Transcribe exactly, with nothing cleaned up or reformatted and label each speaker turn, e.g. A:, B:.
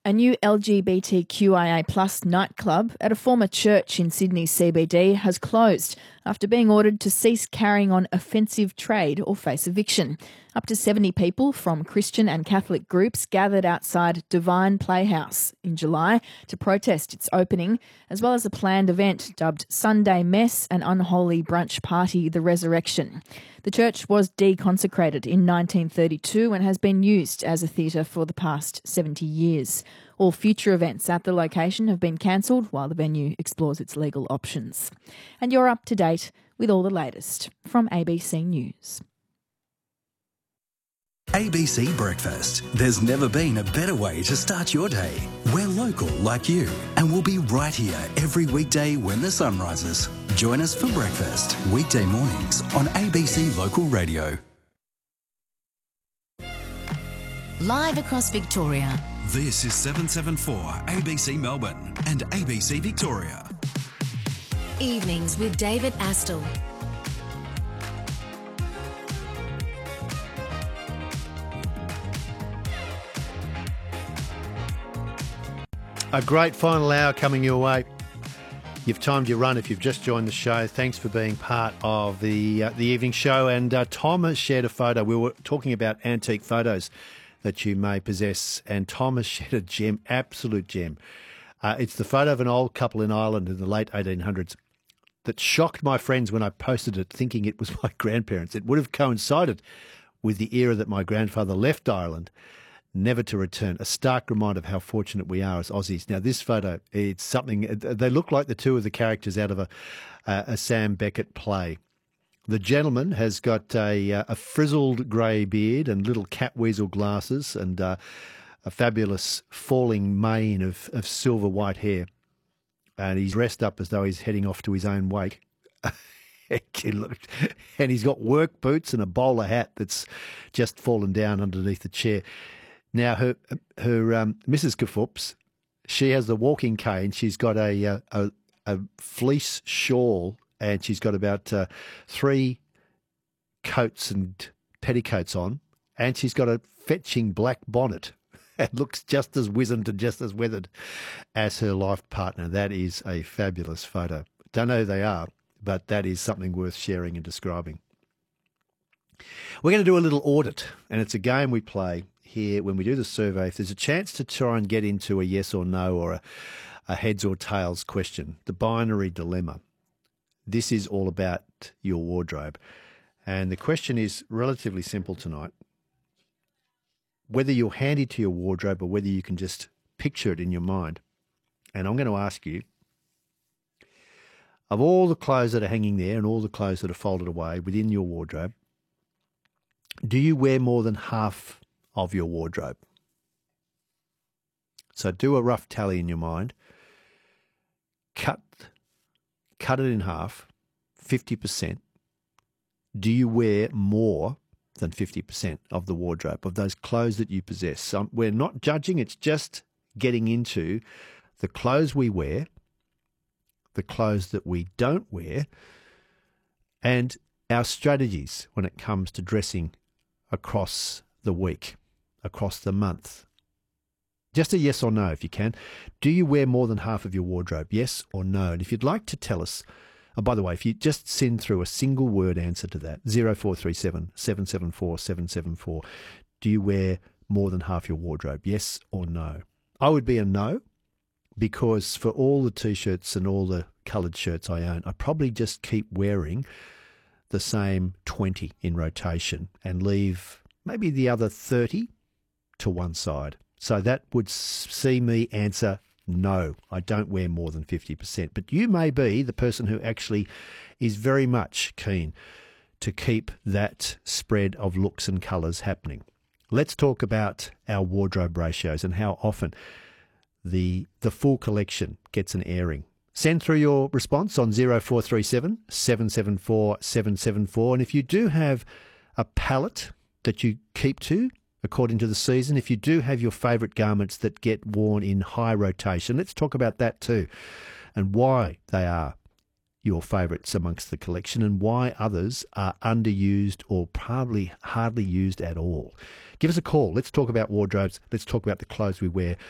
A: A new L G B T Q I A plus nightclub at a former church in Sydney's C B D has closed after being ordered to cease carrying on offensive trade or face eviction. Up to seventy people from Christian and Catholic groups gathered outside Divine Playhouse in July to protest its opening, as well as a planned event dubbed Sunday Mess and Unholy Brunch Party The Resurrection. The church was deconsecrated in nineteen thirty-two and has been used as a theatre for the past seventy years. All future events at the location have been cancelled while the venue explores its legal options. And you're up to date with all the latest from A B C News.
B: A B C Breakfast. There's never been a better way to start your day. We're local like you, and we'll be right here every weekday when the sun rises. Join us for breakfast, weekday mornings on A B C Local Radio.
C: Live across Victoria.
B: This is seven seven four A B C Melbourne and A B C Victoria.
C: Evenings with David Astle.
D: A great final hour coming your way. You've timed your run if you've just joined the show. Thanks for being part of the uh, the evening show. And uh, Tom has shared a photo. We were talking about antique photos that you may possess, and Tom has shared a gem, absolute gem. Uh, it's the photo of an old couple in Ireland in the late eighteen hundreds that shocked my friends when I posted it, thinking it was my grandparents. It would have coincided with the era that my grandfather left Ireland, never to return. A stark reminder of how fortunate we are as Aussies. Now, this photo, it's something, they look like the two of the characters out of a, a, a Sam Beckett play. The gentleman has got a, a frizzled grey beard and little cat weasel glasses and uh, a fabulous falling mane of, of silver white hair. And he's dressed up as though he's heading off to his own wake. And he's got work boots and a bowler hat that's just fallen down underneath the chair. Now, her her um, Missus Kafups, she has the walking cane. She's got a a, a, a fleece shawl, and she's got about uh, three coats and petticoats on, and she's got a fetching black bonnet. It looks just as wizened and just as weathered as her life partner. That is a fabulous photo. Don't know who they are, but that is something worth sharing and describing. We're going to do a little audit, and it's a game we play here when we do the survey. If there's a chance to try and get into a yes or no or a, a heads or tails question, the binary dilemma. This is all about your wardrobe. And the question is relatively simple tonight. Whether you're handy to your wardrobe or whether you can just picture it in your mind. And I'm going to ask you, of all the clothes that are hanging there and all the clothes that are folded away within your wardrobe, do you wear more than half of your wardrobe? So do a rough tally in your mind. Cut, cut it in half, fifty percent. Do you wear more than fifty percent of the wardrobe, of those clothes that you possess? So we're not judging, it's just getting into the clothes we wear, the clothes that we don't wear, and our strategies when it comes to dressing across the week, across the month. Just a yes or no if you can. Do you wear more than half of your wardrobe? Yes or no? And if you'd like to tell us, oh, by the way, if you just send through a single word answer to that, zero four three seven, seven seven four, seven seven four, do you wear more than half your wardrobe? Yes or no? I would be a no, because for all the T-shirts and all the coloured shirts I own, I probably just keep wearing the same twenty in rotation and leave maybe the other thirty to one side. So that would see me answer no, I don't wear more than fifty percent. But you may be the person who actually is very much keen to keep that spread of looks and colours happening. Let's talk about our wardrobe ratios and how often the the full collection gets an airing. Send through your response on zero four three seven, seven seven four, seven seven four. And if you do have a palette that you keep to according to the season, if you do have your favourite garments that get worn in high rotation, let's talk about that too and why they are your favourites amongst the collection and why others are underused or probably hardly used at all. Give us a call. Let's talk about wardrobes. Let's talk about the clothes we wear